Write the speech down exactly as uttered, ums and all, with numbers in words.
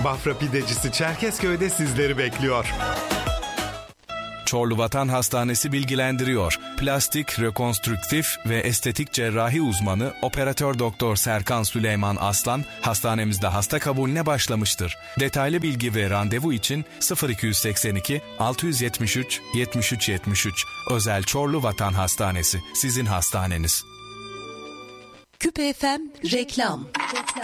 Bafra Pidecisi Çerkezköy'de sizleri bekliyor. Çorlu Vatan Hastanesi bilgilendiriyor. Plastik, rekonstrüktif ve estetik cerrahi uzmanı Operatör Doktor Serkan Süleyman Aslan hastanemizde hasta kabulüne başlamıştır. Detaylı bilgi ve randevu için sıfır iki seksen iki altı yüz yetmiş üç yetmiş üç yetmiş üç. Özel Çorlu Vatan Hastanesi, sizin hastaneniz. Küpe F M reklam.